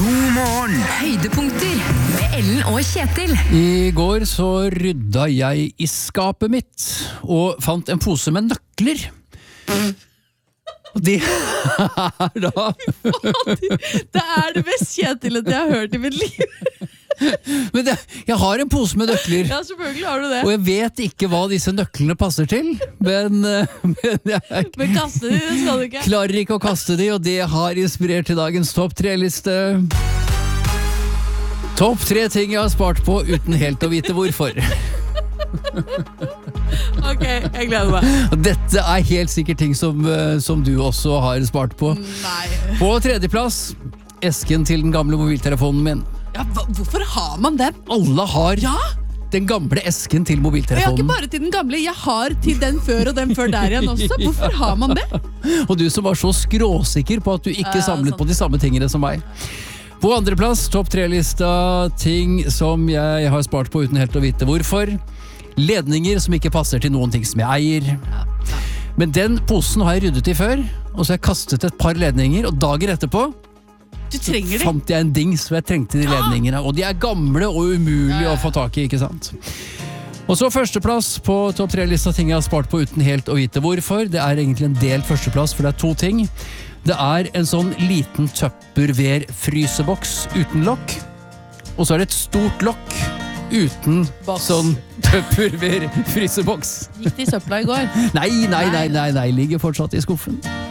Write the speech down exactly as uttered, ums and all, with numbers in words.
God morgen. Høydepunkter med Ellen og Kjetil. I går så rydda jeg i skapet mitt og fant en pose med nøkler. Og de er da Det er det mest Kjetil jeg har hørt i mitt liv. Men det, jeg har en pose med nøkler. Ja, selvfølgelig har du det. Og jeg vet ikke hva disse nøklene passer til, men, men jeg Men kaste de, det skal du ikke. klarer ikke å kaste de, og det har inspirert til dagens topp tre-liste. Topp tre ting jeg har spart på uten helt å vite hvorfor. Ok, jeg gleder meg. Og dette er helt sikkert ting som, eh, som du også har spart på. Nei. På tredjeplass, esken til den gamle mobiltelefonen min. Ja, hva, hvorfor har man den? Alle har Ja, den gamle esken til og jeg har ikke mobiltelefonen. bare til den gamle, jeg har til den før og den før der igjen også. Hvorfor har man det? Og du som var så skråsikker på at du ikke Ja, samlet sant. på de samme tingene som meg. På andreplass, topp tre-lista, ting som jeg har spart på uten helt å vite hvorfor. Ledninger som ikke passer til noen ting som jeg eier. Men den posen har jeg ryddet i før, og så har jeg kastet et par ledninger, og dager etterpå Du trenger det. fant jeg en dings hvor jeg trengte de ledningene, og de er gamle og umulige å få tak i, ikke sant? Og så førsteplass på topp tre-lista ting jeg har spart på uten helt å vite hvorfor. Det er egentlig en delt førsteplass, for det er to ting. Det er en sånn liten Tupperware-fryseboks uten lokk, og så er det et stort lokk uten Boks. sånn Tupperware-fryseboks. Gikk det i søpla i går? Nei, nei, nei, nei, nei, ligger fortsatt i skuffen.